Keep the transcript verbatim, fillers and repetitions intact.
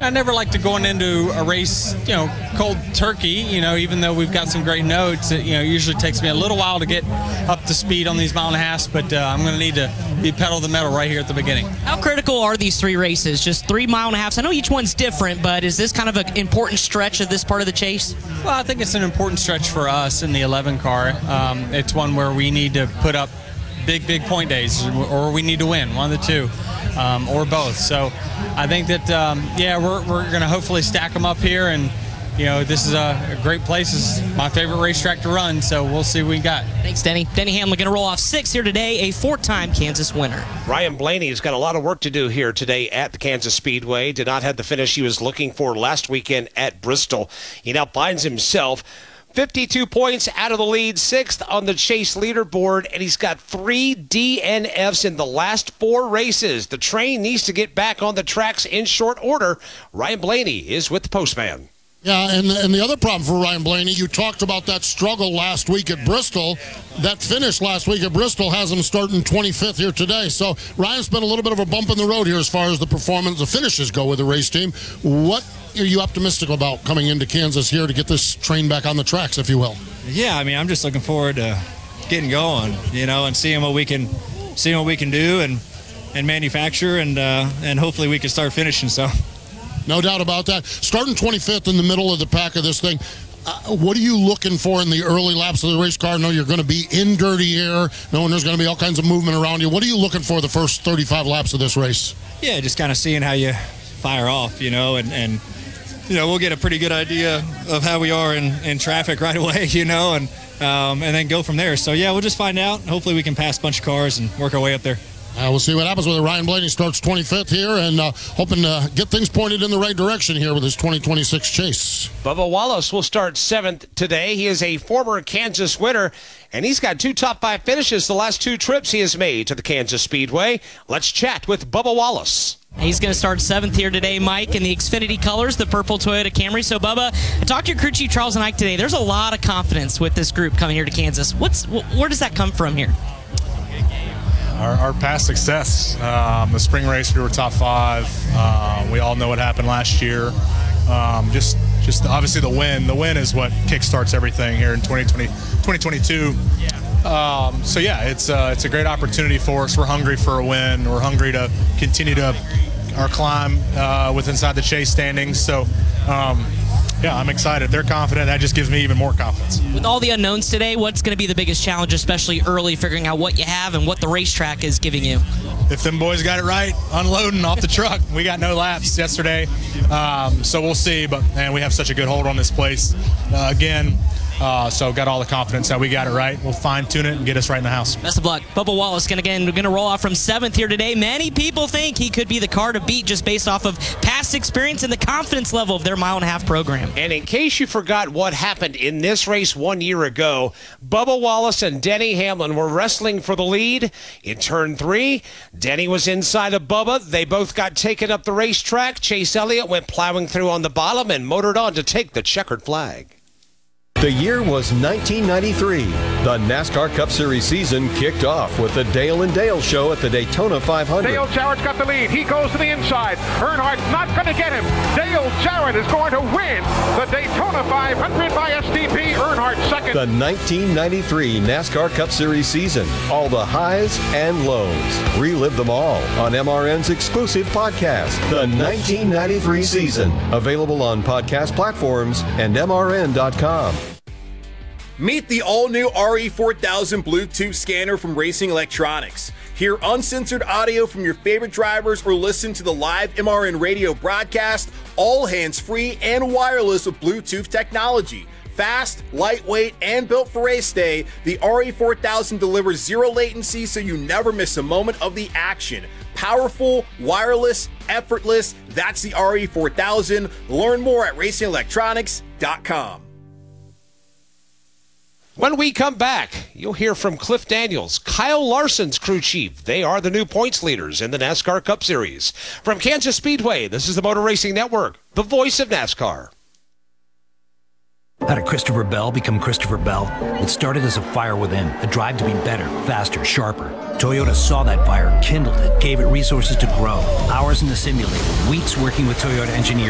I never like to going into a race, you know, cold turkey, you know, even though we've got some great notes. It, you know, usually takes me a little while to get up to speed on these mile and a halves, but uh, I'm going to need to be pedal to the metal right here at the beginning. How critical are these three races? Just three mile and a halves? I know each one's different, but is this kind of an important stretch of this part of the chase? Well, I think it's an important stretch for us in the eleven car. Um, it's one where we need to put up big, big point days, or we need to win, one of the two, um, or both. So I think that, um, yeah, we're, we're going to hopefully stack them up here, and, you know, this is a, a great place. This is my favorite racetrack to run, so we'll see what we got. Thanks, Denny. Denny Hamlin going to roll off sixth here today, a four-time Kansas winner. Ryan Blaney's got a lot of work to do here today at the Kansas Speedway. Did not have the finish he was looking for last weekend at Bristol. He now finds himself fifty-two points out of the lead, sixth on the chase leaderboard, and he's got three D N Fs in the last four races. The train needs to get back on the tracks in short order. Ryan Blaney is with the Postman. Yeah, and, and the other problem for Ryan Blaney, you talked about that struggle last week at Bristol. That finish last week at Bristol has him starting twenty-fifth here today. So Ryan's been a little bit of a bump in the road here as far as the performance, the finishes go with the race team. What are you optimistic about coming into Kansas here to get this train back on the tracks, if you will? Yeah, I mean, I'm just looking forward to getting going, you know, and seeing what we can, seeing what we can do and and manufacture, and uh, and hopefully we can start finishing. So. No doubt about that. Starting twenty-fifth in the middle of the pack of this thing, uh, what are you looking for in the early laps of the race car? I know you're going to be in dirty air, knowing there's going to be all kinds of movement around you. What are you looking for the first thirty-five laps of this race? Yeah, just kind of seeing how you fire off, you know, and, and you know, we'll get a pretty good idea of how we are in, in traffic right away, you know, and, um, and then go from there. So, yeah, we'll just find out. Hopefully we can pass a bunch of cars and work our way up there. Uh, we'll see what happens with it. Ryan Blaney starts twenty-fifth here, and uh, hoping to get things pointed in the right direction here with his twenty twenty-six chase. Bubba Wallace will start seventh today. He is a former Kansas winner, and he's got two top five finishes the last two trips he has made to the Kansas Speedway. Let's chat with Bubba Wallace. He's going to start seventh here today, Mike, in the Xfinity colors, the purple Toyota Camry. So, Bubba, I talked to your crew chief, Charles and Ike, today. There's a lot of confidence with this group coming here to Kansas. What's Where does that come from here? Our, our past success, um, the spring race, we were top five. Um, we all know what happened last year. Um, just, just obviously the win. The win is what kickstarts everything here in twenty twenty, twenty twenty-two. Um, so yeah, it's uh, it's a great opportunity for us. We're hungry for a win. We're hungry to continue to our climb uh, with inside the chase standings. So. Um, Yeah, I'm excited. They're confident. That just gives me even more confidence. With all the unknowns today, what's going to be the biggest challenge, especially early, figuring out what you have and what the racetrack is giving you? If them boys got it right, unloading off the truck. We got no laps yesterday, um, so we'll see. But, man, we have such a good hold on this place. Uh, again, Uh, so got all the confidence that we got it right. We'll fine-tune it and get us right in the house. Best of luck. Bubba Wallace going again going to roll off from seventh here today. Many people think he could be the car to beat just based off of past experience and the confidence level of their mile and a half program. And in case you forgot what happened in this race one year ago, Bubba Wallace and Denny Hamlin were wrestling for the lead. In turn three, Denny was inside of Bubba. They both got taken up the racetrack. Chase Elliott went plowing through on the bottom and motored on to take the checkered flag. The year was nineteen ninety-three. The NASCAR Cup Series season kicked off with the Dale and Dale show at the Daytona five hundred. Dale Jarrett's got the lead. He goes to the inside. Earnhardt's not going to get him. Dale Jarrett is going to win the Daytona five hundred by S T P. Earnhardt second. The nineteen ninety-three NASCAR Cup Series season. All the highs and lows. Relive them all on M R N's exclusive podcast, The nineteen ninety-three Season. Available on podcast platforms and M R N dot com. Meet the all-new R E four thousand Bluetooth scanner from Racing Electronics. Hear uncensored audio from your favorite drivers or listen to the live M R N radio broadcast, all hands-free and wireless with Bluetooth technology. Fast, lightweight, and built for race day, the R E four thousand delivers zero latency so you never miss a moment of the action. Powerful, wireless, effortless, that's the R E four thousand. Learn more at racing electronics dot com. When we come back, you'll hear from Cliff Daniels, Kyle Larson's crew chief. They are the new points leaders in the NASCAR Cup Series. From Kansas Speedway, this is the Motor Racing Network, the voice of NASCAR. How did Christopher Bell become Christopher Bell? It started as a fire within, a drive to be better, faster, sharper. Toyota saw that fire, kindled it, gave it resources to grow. Hours in the simulator, weeks working with Toyota engineers